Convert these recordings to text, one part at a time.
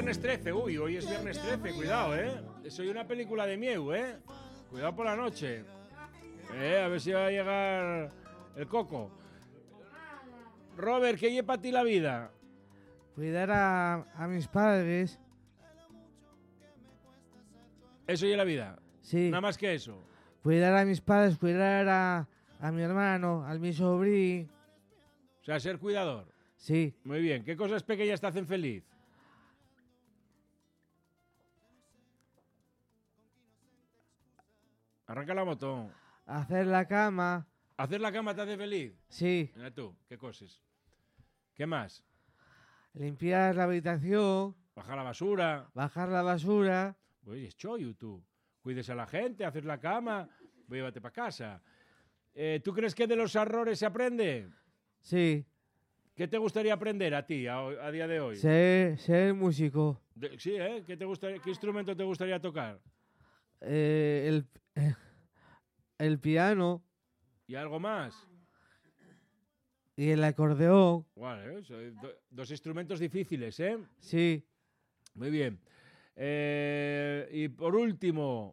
viernes 13. Uy, hoy es viernes 13, cuidado, Soy una película de Mieu, Cuidado por la noche. A ver si va a llegar el coco. Robert, ¿qué lleva para ti la vida? Cuidar a mis padres. Eso lleva la vida. Sí. Nada más que eso. Cuidar a mis padres, cuidar a mi hermano, a mi sobrino. O sea, ser cuidador. Sí. Muy bien. ¿Qué cosas pequeñas te hacen feliz? Arranca la moto. Hacer la cama. ¿Hacer la cama te hace feliz? Sí. Mira tú, ¿qué cosas? ¿Qué más? Limpiar la habitación. Bajar la basura. Bajar la basura. Oye, es chollo tú. Cuides a la gente, hacer la cama, llévate para casa. ¿Tú crees que de los errores se aprende? Sí. ¿Qué te gustaría aprender a ti, a día de hoy? Ser músico. Sí, ¿Qué instrumento te gustaría tocar? El piano. ¿Y algo más? Y el acordeón. Vale, dos instrumentos difíciles, ¿eh? Sí. Muy bien. Y por último,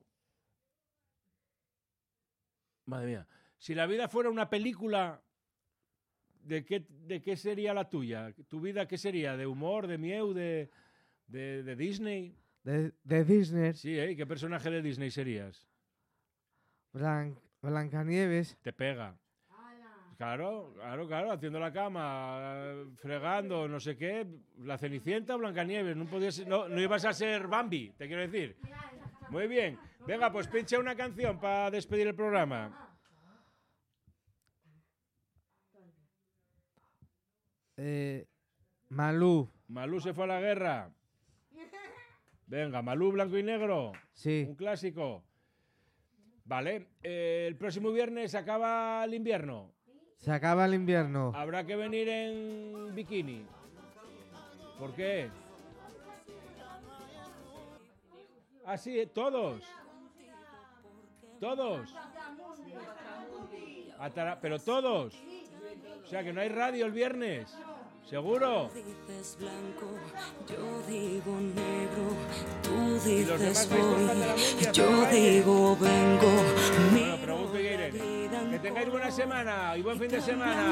madre mía, si la vida fuera una película, ¿de qué sería la tuya? ¿Tu vida qué sería? ¿De humor, de Mieu, de Disney? De Disney. Sí, ¿qué personaje de Disney serías? Blancanieves. Te pega. Claro, haciendo la cama, fregando, no sé qué. La Cenicienta o Blancanieves, no ibas a ser Bambi, te quiero decir. Muy bien. Venga, pues pincha una canción para despedir el programa. Malú. Malú se fue a la guerra. Venga, Malú, blanco y negro. Sí. Un clásico. Vale, el próximo viernes acaba el invierno. Se acaba el invierno. Habrá que venir en bikini. ¿Por qué? Ah, sí, todos. Todos. Pero todos. O sea, que no hay radio el viernes. ¿Seguro? Dices blanco, yo digo negro, tú ¿Y los demás dices vais voy, tocando la música, yo pero baile? digo vengo. Bueno, pregunto y iré. Que tengáis buena semana y buen fin de semana.